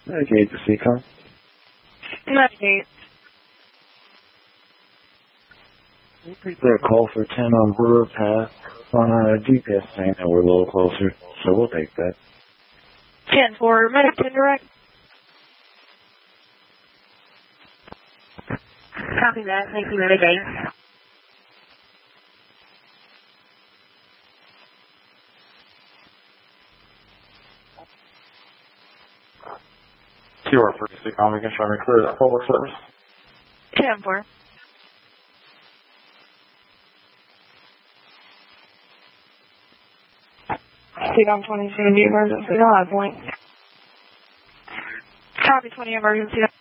Navigate to CCOM. Navigate. Repeat that call for 10 on Brewer Path on a GPS saying that we're a little closer, so we'll take that. 10 for Medic 10 direct. Copy that. Thank you, Navigate. QR for CCOM, we can try and clear that public service. 10 for. CCOM 20 is going to be emergency. I'll have point. Copy 20 emergency.